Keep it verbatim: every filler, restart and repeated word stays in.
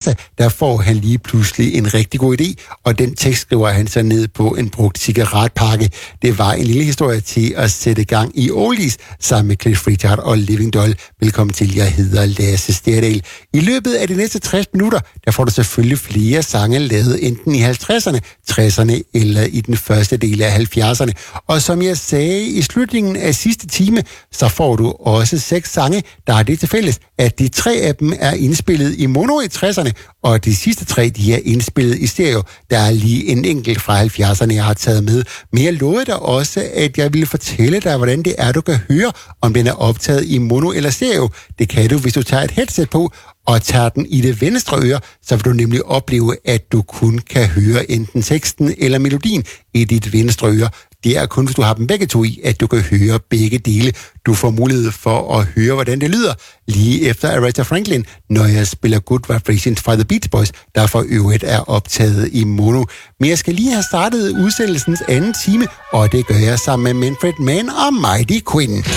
torsdag, der får han lige pludselig en rigtig god idé, og den tekst skriver han så ned på en brugt cigaretpakke. Det var en lille historie til at sætte gang i oldies sammen med Cliff Richard og Living Doll. Velkommen til, jeg hedder Lasse Sterdal. I løbet af de næste tres minutter, der får du selvfølgelig flere sange lavet enten i halvtredserne, tresserne eller i den første del af halvfjerdserne. Og som jeg sagde i slutningen af sidste time, så får du også seks sange, der er det til fælles, at de tre af dem er indspillet i mono i tresserne, og de sidste tre, de er indspillet i stereo. Der er lige en enkelt fra halvfjerdserne, jeg har taget med. Men jeg lovede dig også, at jeg ville fortælle dig, hvordan det er, du kan høre, om den er optaget i mono eller stereo. Det kan du, hvis du tager et headset på og tager den i det venstre øre, så vil du nemlig opleve, at du kun kan høre enten teksten eller melodien i dit venstre øre. Det er kun, hvis du har dem begge to i, at du kan høre begge dele. Du får mulighed for at høre, hvordan det lyder, lige efter Aretha Franklin, når jeg spiller Good Vibrations fra The Beach Boys, der for øvrigt er optaget i mono. Men jeg skal lige have startet udsendelsens anden time, og det gør jeg sammen med Manfred Mann og Mighty Quinn.